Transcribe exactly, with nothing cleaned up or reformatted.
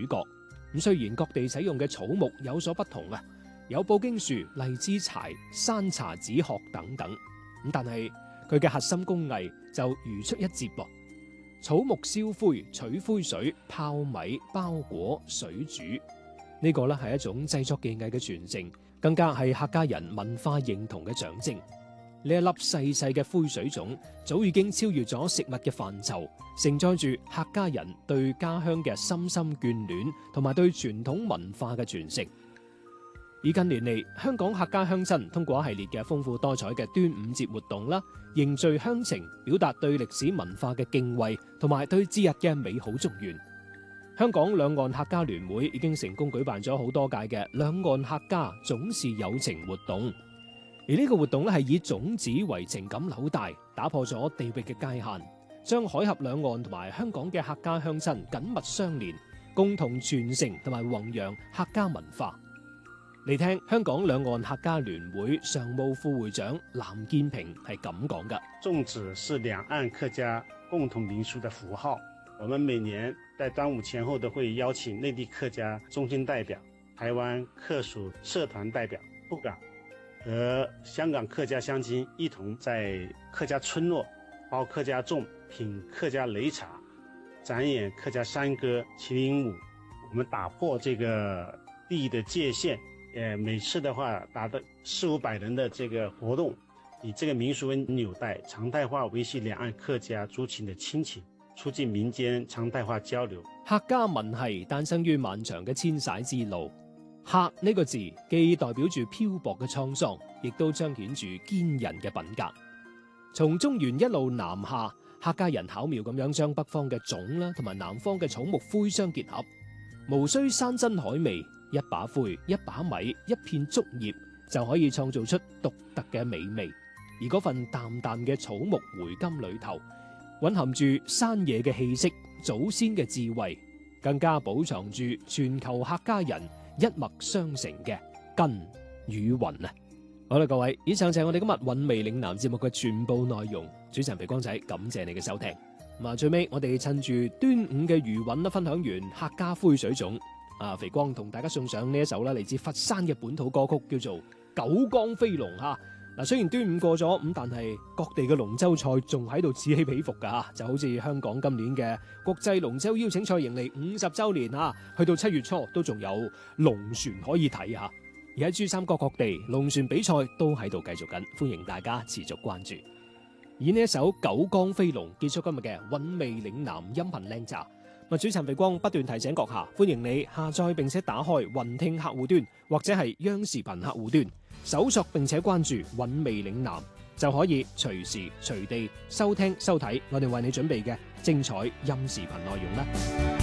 角。咁雖然各地使用嘅草木有所不同啊，有布經樹、荔枝柴、山茶子殼等等，咁但係佢嘅核心工藝就如出一轍噃。草木燒灰、取灰水、泡米、包裹、水煮，呢個咧係一種製作技藝嘅傳承，更加係客家人文化認同嘅象徵。呢一粒細細嘅灰水粽，早已經超越咗食物嘅範疇，承載住客家人對家鄉嘅深深眷戀，同埋對傳統文化嘅傳承。而近年嚟，香港客家鄉親通過一系列嘅豐富多彩嘅端午節活動啦，凝聚鄉情，表達對歷史文化嘅敬畏，同埋對節日嘅美好祝願。香港兩岸客家聯會已經成功舉辦咗好多屆嘅兩岸客家種氏友情活動。而呢個活動咧係以種子為情感紐帶，打破咗地域嘅界限，將海峽兩岸同埋香港嘅客家鄉親緊密相連，共同傳承同埋弘揚客家文化。嚟聽香港兩岸客家聯會常務副會長藍建平係咁講㗎： 粽子是兩岸客家共同民俗的符號，我們每年在端午前後都會邀請內地客家中心代表、台灣客屬社團代表赴港，和香港客家鄉親一同在客家村落包客家粽、品客家擂茶、展演客家山歌、麒麟舞。我們打破這個地域的界限，呃，每次的話達到四五百人的這個活動，以這個民俗為紐帶，常態化維繫兩岸客家族群的親情，促進民間常態化交流。 客家文系誕生於漫長嘅遷徙之路。客呢個字既代表住漂泊嘅滄桑，亦都彰顯住堅韌嘅品格。從中原一路南下，客家人巧妙咁樣將北方嘅粽啦同埋南方嘅草木灰相結合，無需山珍海味，一把灰、一把米、一片竹葉就可以創造出獨特嘅美味。而嗰份淡淡嘅草木回甘裏頭，蘊含住山野嘅氣息、祖先嘅智慧，更加保藏住全球客家人一脈相承嘅根與魂啊！好啦，各位，以上就係我哋今日韻味嶺南節目嘅全部內容。主持人肥光仔，感謝你嘅收聽。咁啊，最尾我哋趁住端午嘅餘韻啦，分享完客家灰水粽。啊，肥光同大家送上呢一首啦，嚟自佛山嘅本土歌曲，叫做《九江飛龍》吓。嗱，雖然端午過咗，咁但係各地嘅龍舟賽仲喺度此起彼伏噶吓，就好似香港今年嘅國際龍舟邀請賽迎嚟五十周年啊，去到七月初都仲有龍船可以睇下。而喺珠三角各地龍船比賽都喺度繼續緊，歡迎大家持續關注。以呢一首《九江飛龍》結束今日嘅韻味嶺南音頻靚茶。主持人肥光不斷提醒閣下，歡迎你下載並且打開雲聽客戶端或者係央視頻客戶端，搜索並且關注韻味嶺南，就可以隨時隨地收聽收睇我哋為你準備嘅精彩音視頻內容啦。